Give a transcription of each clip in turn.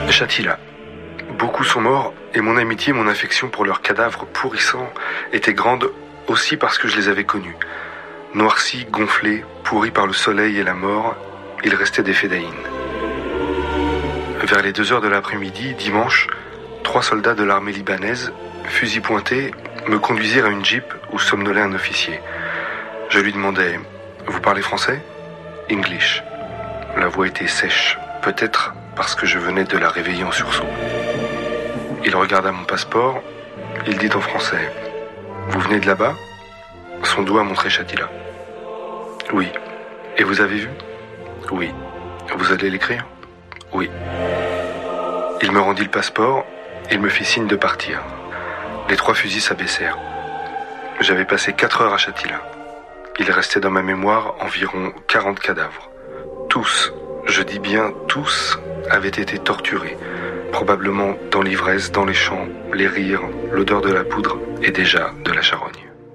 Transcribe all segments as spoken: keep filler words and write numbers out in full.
Shatila. Beaucoup sont morts et mon amitié, mon affection pour leurs cadavres pourrissants était grande aussi parce que je les avais connus. Noircis, gonflés, pourris par le soleil et la mort, ils restaient des fédéines. Vers les deux heures de l'après-midi, dimanche, trois soldats de l'armée libanaise, fusils pointés, me conduisirent à une jeep où somnolait un officier. Je lui demandai « Vous parlez français ?»« English ». La voix était sèche, peut-être parce que je venais de la réveiller en sursaut. Il regarda mon passeport, il dit en français « Vous venez de là-bas ?» Son doigt montrait Shatila. « Oui. Et vous avez vu ?»« Oui. Vous allez l'écrire ?»« Oui. » Il me rendit le passeport, il me fit signe de partir. Les trois fusils s'abaissèrent. J'avais passé quatre heures à Shatila. Il restait dans ma mémoire environ quarante cadavres. Tous, je dis bien tous, avaient été torturés. Probablement dans l'ivresse, dans les champs, les rires, l'odeur de la poudre et déjà de la charogne.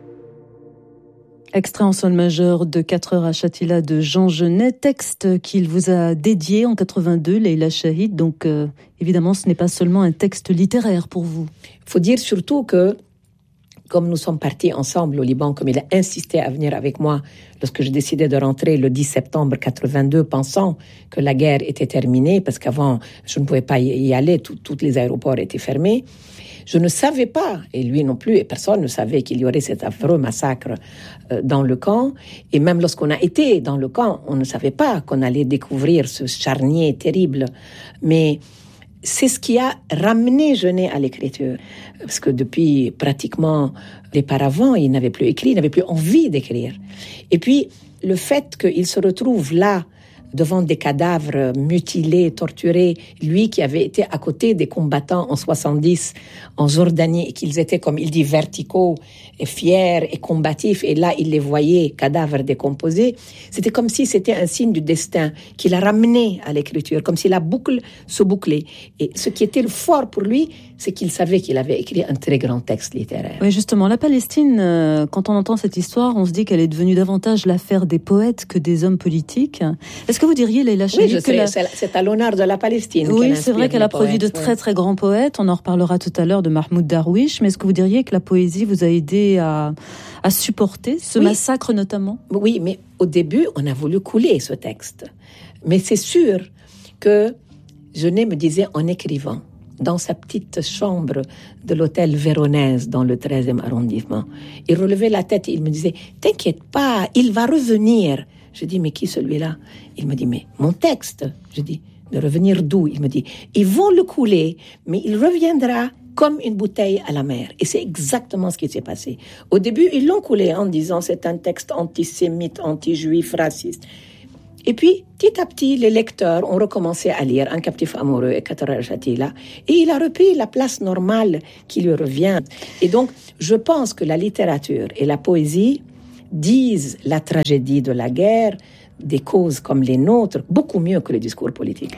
Extrait en sol majeur de quatre heures à Shatila de Jean Genet, texte qu'il vous a dédié en quatre-vingt-deux, Leïla Chahid. Donc euh, évidemment, ce n'est pas seulement un texte littéraire pour vous. Il faut dire surtout que, comme nous sommes partis ensemble au Liban, comme il a insisté à venir avec moi lorsque je décidais de rentrer le dix septembre quatre-vingt-deux, pensant que la guerre était terminée, parce qu'avant, je ne pouvais pas y aller, tous les aéroports étaient fermés. Je ne savais pas, et lui non plus, et personne ne savait qu'il y aurait cet affreux massacre euh, dans le camp. Et même lorsqu'on a été dans le camp, on ne savait pas qu'on allait découvrir ce charnier terrible. Mais c'est ce qui a ramené Genet à l'écriture. Parce que depuis pratiquement les paravents, il n'avait plus écrit, il n'avait plus envie d'écrire. Et puis, le fait qu'il se retrouve là, devant des cadavres mutilés, torturés, lui qui avait été à côté des combattants en soixante-dix en Jordanie, et qu'ils étaient, comme il dit, verticaux, et fiers et combatifs, et là, il les voyait, cadavres décomposés, c'était comme si c'était un signe du destin qui l'a ramené à l'écriture, comme si la boucle se bouclait. Et ce qui était le fort pour lui, c'est qu'il savait qu'il avait écrit un très grand texte littéraire. Oui, justement, la Palestine, euh, quand on entend cette histoire, on se dit qu'elle est devenue davantage l'affaire des poètes que des hommes politiques. Est-ce que vous diriez, Leïla Chahid, oui, je que sais, la... c'est, c'est à l'honneur de la Palestine. Oui, c'est vrai qu'elle a produit de très très grands poètes. On en reparlera tout à l'heure de Mahmoud Darwish. Mais est-ce que vous diriez que la poésie vous a aidé à, à supporter ce oui. massacre notamment ? Oui, mais au début, on a voulu couler ce texte. Mais c'est sûr que Genet me disait en écrivant, dans sa petite chambre de l'hôtel Véronèse dans le treizième arrondissement, il relevait la tête et il me disait « T'inquiète pas, il va revenir ». Je dis « Mais qui celui-là ?» Il me dit « Mais mon texte ». Je dis « De revenir d'où ?» Il me dit « Ils vont le couler, mais il reviendra comme une bouteille à la mer. » Et c'est exactement ce qui s'est passé. Au début, ils l'ont coulé en disant « C'est un texte antisémite, anti-juif, raciste ». Et puis, petit à petit, les lecteurs ont recommencé à lire Un captif amoureux et quatre heures à Shatila, et il a repris la place normale qui lui revient. Et donc, je pense que la littérature et la poésie disent la tragédie de la guerre, des causes comme les nôtres, beaucoup mieux que les discours politiques.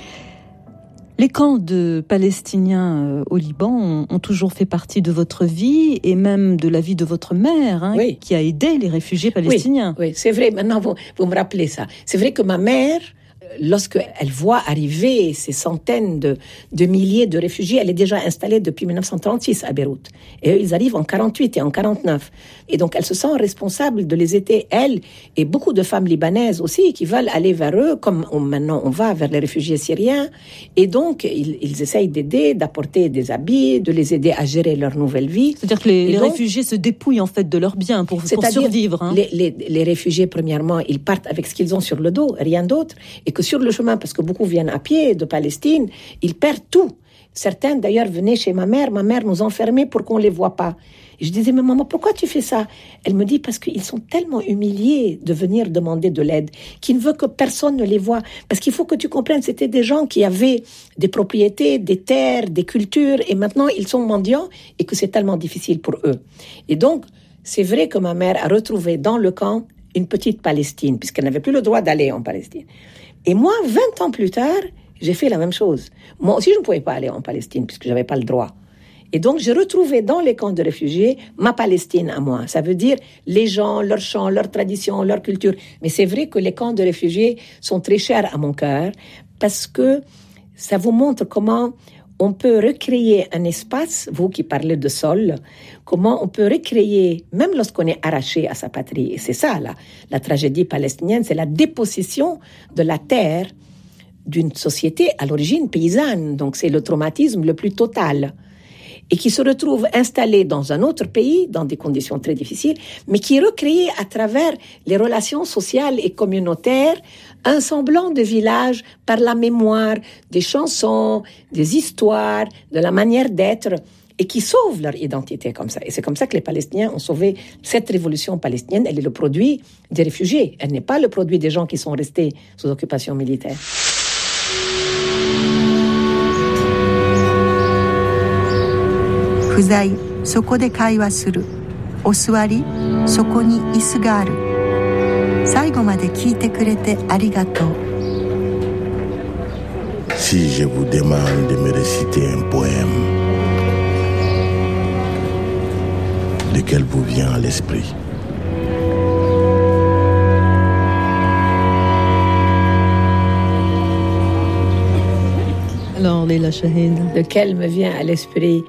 Les camps de Palestiniens au Liban ont, ont toujours fait partie de votre vie et même de la vie de votre mère, hein, oui. qui a aidé les réfugiés palestiniens. Oui, oui, c'est vrai. Maintenant, vous, vous me rappelez ça. C'est vrai que ma mère, lorsqu'elle voit arriver ces centaines de, de milliers de réfugiés, elle est déjà installée depuis dix-neuf cent trente-six à Beyrouth. Et eux, ils arrivent en quarante-huit et en quarante-neuf. Et donc, elle se sent responsable de les aider, elle, et beaucoup de femmes libanaises aussi, qui veulent aller vers eux, comme on, maintenant on va vers les réfugiés syriens. Et donc, ils, ils essayent d'aider, d'apporter des habits, de les aider à gérer leur nouvelle vie. C'est-à-dire que les, les donc, réfugiés se dépouillent en fait de leurs biens pour, pour survivre. Hein. Les, les, les réfugiés, premièrement, ils partent avec ce qu'ils ont sur le dos, rien d'autre. Et que sur le chemin, parce que beaucoup viennent à pied de Palestine, ils perdent tout. Certains, d'ailleurs, venaient chez ma mère. Ma mère nous enfermait pour qu'on ne les voit pas. Et je disais, mais maman, pourquoi tu fais ça ? Elle me dit, parce qu'ils sont tellement humiliés de venir demander de l'aide qu'ils ne veulent que personne ne les voie. Parce qu'il faut que tu comprennes, c'était des gens qui avaient des propriétés, des terres, des cultures, et maintenant, ils sont mendiants et que c'est tellement difficile pour eux. Et donc, c'est vrai que ma mère a retrouvé dans le camp une petite Palestine, puisqu'elle n'avait plus le droit d'aller en Palestine. Et moi, vingt ans plus tard, j'ai fait la même chose. Moi aussi, je ne pouvais pas aller en Palestine, puisque je n'avais pas le droit. Et donc, j'ai retrouvé dans les camps de réfugiés ma Palestine à moi. Ça veut dire les gens, leurs chants, leurs traditions, leur culture. Mais c'est vrai que les camps de réfugiés sont très chers à mon cœur, parce que ça vous montre comment on peut recréer un espace, vous qui parlez de sol, comment on peut recréer, même lorsqu'on est arraché à sa patrie. Et c'est ça, là, la tragédie palestinienne, c'est la dépossession de la terre d'une société à l'origine paysanne. Donc c'est le traumatisme le plus total. Et qui se retrouve installé dans un autre pays, dans des conditions très difficiles, mais qui est recréé à travers les relations sociales et communautaires, un semblant de village par la mémoire des chansons, des histoires, de la manière d'être, et qui sauvent leur identité comme ça. Et c'est comme ça que les Palestiniens ont sauvé cette révolution palestinienne. Elle est le produit des réfugiés. Elle n'est pas le produit des gens qui sont restés sous occupation militaire. 不在そこで会話するお座りそこに椅子がある最後まで聞いてくれてありがとう Si je vous demande de me réciter un poème, lequel vous vient à l'esprit? Alors, Leila Chahid. Lequel me vient à l'esprit?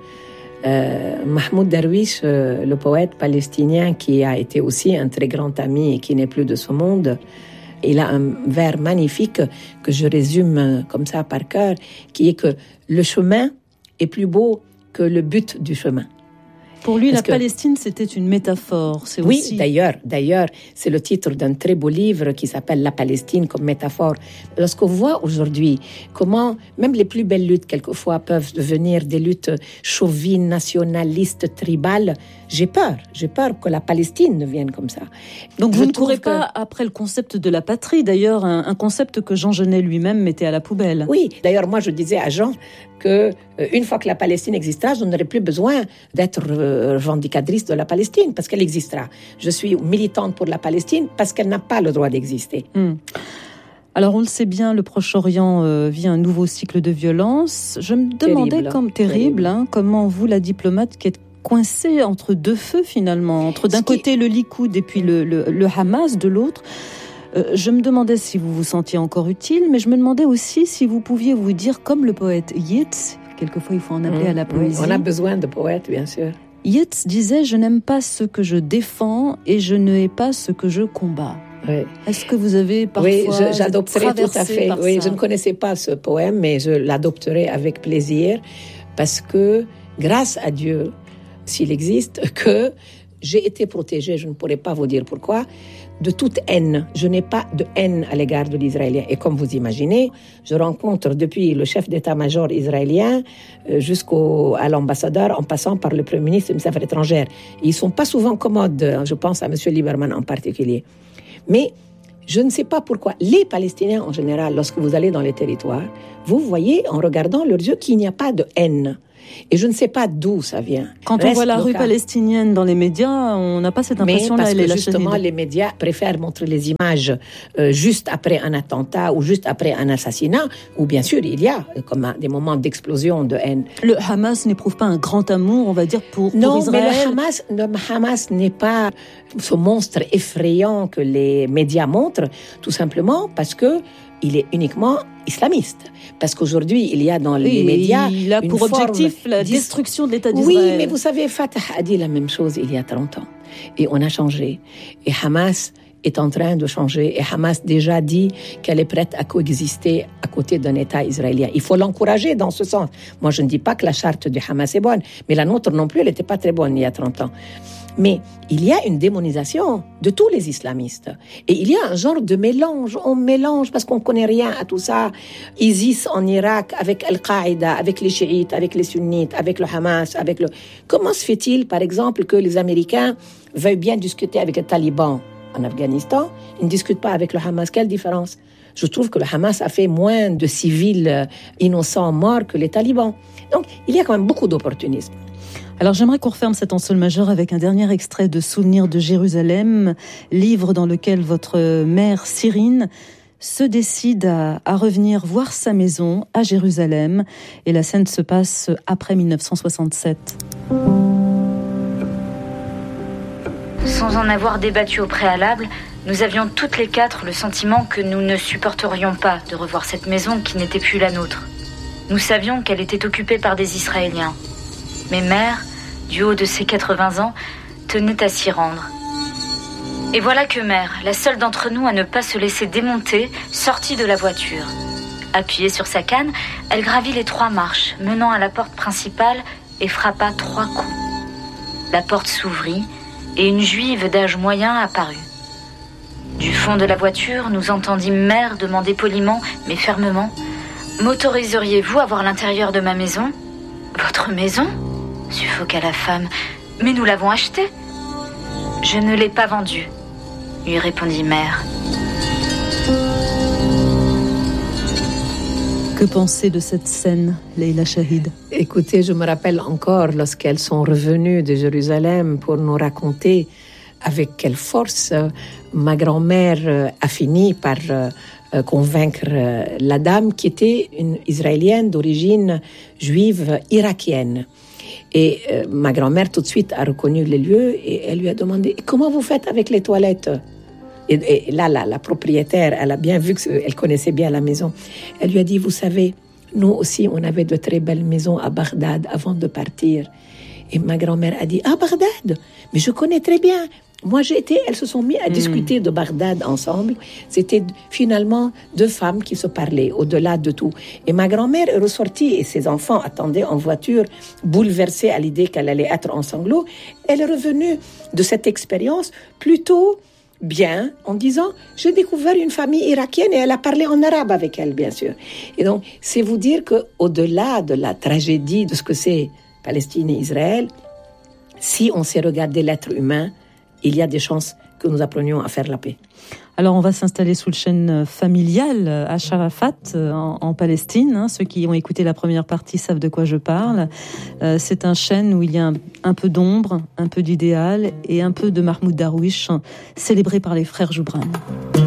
Euh, Mahmoud Darwish, euh, le poète palestinien qui a été aussi un très grand ami et qui n'est plus de ce monde, il a un vers magnifique que je résume comme ça par cœur, qui est que le chemin est plus beau que le but du chemin. Pour lui, Parce la que, Palestine, c'était une métaphore. C'est oui, aussi... d'ailleurs, d'ailleurs, c'est le titre d'un très beau livre qui s'appelle La Palestine comme métaphore. Lorsqu'on voit aujourd'hui comment même les plus belles luttes, quelquefois, peuvent devenir des luttes chauvines, nationalistes, tribales, j'ai peur. J'ai peur que la Palestine devienne comme ça. Donc Je vous ne courez que... pas après le concept de la patrie, d'ailleurs, un, un concept que Jean Genet lui-même mettait à la poubelle. Oui, d'ailleurs, moi, je disais à Jean que euh, une fois que la Palestine existera, je n'aurai plus besoin d'être euh, revendicatrice de la Palestine parce qu'elle existera. Je suis militante pour la Palestine parce qu'elle n'a pas le droit d'exister. Hum. Alors, on le sait bien, le Proche-Orient euh, vit un nouveau cycle de violence. Je me demandais, Terrible. comme terrible, Terrible. Hein, comment vous, la diplomate, qui êtes coincée entre deux feux finalement, entre d'un Ce qui... côté le Likoud et puis le, le, le Hamas de l'autre. Euh, je me demandais si vous vous sentiez encore utile, mais je me demandais aussi si vous pouviez vous dire, comme le poète Yeats, quelquefois il faut en appeler mmh, à la poésie. On a besoin de poètes, bien sûr. Yeats disait « Je n'aime pas ce que je défends et je ne hais pas ce que je combats ». Oui. Est-ce que vous avez parfois oui, je, j'adopterai tout à fait. Oui, ça? Je ne connaissais pas ce poème, mais je l'adopterai avec plaisir parce que, grâce à Dieu, s'il existe, que j'ai été protégée, je ne pourrais pas vous dire pourquoi, de toute haine. Je n'ai pas de haine à l'égard de l'Israélien. Et comme vous imaginez, je rencontre depuis le chef d'état-major israélien jusqu'à l'ambassadeur, en passant par le premier ministre et le ministre des Affaires étrangères. Ils ne sont pas souvent commodes, je pense à M. Lieberman en particulier. Mais je ne sais pas pourquoi. Les Palestiniens en général, lorsque vous allez dans les territoires, vous voyez en regardant leurs yeux qu'il n'y a pas de haine. Et je ne sais pas d'où ça vient. Quand Reste on voit la local. Rue palestinienne dans les médias, on n'a pas cette impression-là. Mais parce que justement, les médias préfèrent montrer les images euh, juste après un attentat ou juste après un assassinat, où bien sûr il y a comme un, des moments d'explosion de haine. Le Hamas n'éprouve pas un grand amour, on va dire, pour, non, pour Israël. Non, mais le Hamas, le Hamas n'est pas ce monstre effrayant que les médias montrent, tout simplement parce que il est uniquement islamiste. Parce qu'aujourd'hui, il y a dans les oui, médias il a pour objectif la destruction de l'État d'Israël. Oui, mais vous savez, Fatah a dit la même chose il y a trente ans. Et on a changé. Et Hamas est en train de changer. Et Hamas déjà dit qu'elle est prête à coexister à côté d'un État israélien. Il faut l'encourager dans ce sens. Moi, je ne dis pas que la charte du Hamas est bonne, mais la nôtre non plus, elle n'était pas très bonne il y a trente ans. Mais il y a une démonisation de tous les islamistes. Et il y a un genre de mélange. On mélange parce qu'on ne connaît rien à tout ça. ISIS en Irak, avec Al-Qaïda, avec les chiites, avec les sunnites, avec le Hamas, avec le... Comment se fait-il, par exemple, que les Américains veuillent bien discuter avec les talibans en Afghanistan, ils ne discutent pas avec le Hamas? Quelle différence? Je trouve que le Hamas a fait moins de civils innocents morts que les talibans. Donc, il y a quand même beaucoup d'opportunisme. Alors j'aimerais qu'on referme cet ensemble majeur avec un dernier extrait de Souvenirs de Jérusalem, livre dans lequel votre mère Cyrine se décide à, à revenir voir sa maison à Jérusalem. Et la scène se passe après dix-neuf cent soixante-sept. Sans en avoir débattu au préalable, nous avions toutes les quatre le sentiment que nous ne supporterions pas de revoir cette maison qui n'était plus la nôtre. Nous savions qu'elle était occupée par des Israéliens. Mais Mère, du haut de ses quatre-vingts ans, tenait à s'y rendre. Et voilà que Mère, la seule d'entre nous à ne pas se laisser démonter, sortit de la voiture. Appuyée sur sa canne, elle gravit les trois marches menant à la porte principale et frappa trois coups. La porte s'ouvrit et une juive d'âge moyen apparut. Du fond de la voiture, nous entendîmes Mère demander poliment, mais fermement, « M'autoriseriez-vous à voir l'intérieur de ma maison ?»« Votre maison ?» suffoqua la femme. « Mais nous l'avons achetée. »« Je ne l'ai pas vendue, » lui répondit Mère. Que penser de cette scène, Leila Shahid? Écoutez, je me rappelle encore lorsqu'elles sont revenues de Jérusalem pour nous raconter avec quelle force euh, ma grand-mère euh, a fini par euh, convaincre euh, la dame qui était une Israélienne d'origine juive irakienne. Et euh, ma grand-mère tout de suite a reconnu les lieux et elle lui a demandé « Comment vous faites avec les toilettes ?» Et, et là, la, la propriétaire, elle a bien vu qu'elle connaissait bien la maison. Elle lui a dit, vous savez, nous aussi, on avait de très belles maisons à Bagdad avant de partir. Et ma grand-mère a dit, ah, Bagdad, mais je connais très bien. Moi, j'ai été, elles se sont mis à mmh. discuter de Bagdad ensemble. C'était finalement deux femmes qui se parlaient au-delà de tout. Et ma grand-mère est ressortie et ses enfants attendaient en voiture, bouleversés à l'idée qu'elle allait être en sanglots. Elle est revenue de cette expérience plutôt bien, en disant, j'ai découvert une famille irakienne et elle a parlé en arabe avec elle, bien sûr. Et donc, c'est vous dire qu'au-delà de la tragédie de ce que c'est Palestine et Israël, si on sait regarder l'être humain, il y a des chances que nous apprenions à faire la paix. Alors, on va s'installer sous le chêne familial à Sharafat, en, en Palestine. Hein. Ceux qui ont écouté la première partie savent de quoi je parle. Euh, c'est un chêne où il y a un, un peu d'ombre, un peu d'idéal et un peu de Mahmoud Darwish, célébré par les frères Joubran.